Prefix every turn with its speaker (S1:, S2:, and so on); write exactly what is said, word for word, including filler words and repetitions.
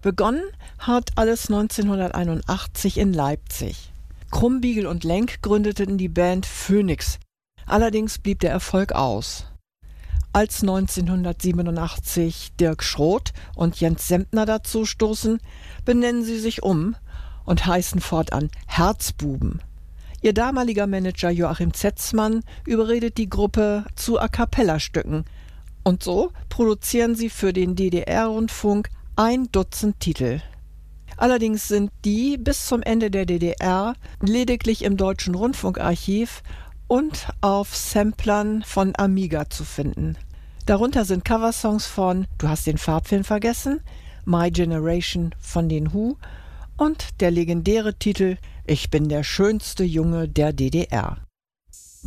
S1: Begonnen hat alles neunzehnhunderteinundachtzig in Leipzig. Krumbiegel und Lenk gründeten die Band Phoenix. Allerdings blieb der Erfolg aus. Als neunzehnhundertsiebenundachtzig Dirk Schroth und Jens Sempner dazu stoßen, benennen sie sich um und heißen fortan Herzbuben. Ihr damaliger Manager Joachim Zetzmann überredet die Gruppe zu A-cappella-Stücken und so produzieren sie für den D D R-Rundfunk ein Dutzend Titel. Allerdings sind die bis zum Ende der D D R lediglich im Deutschen Rundfunkarchiv und auf Samplern von Amiga zu finden. Darunter sind Coversongs von Du hast den Farbfilm vergessen, My Generation von den Who und der legendäre Titel Ich bin der schönste Junge der D D R.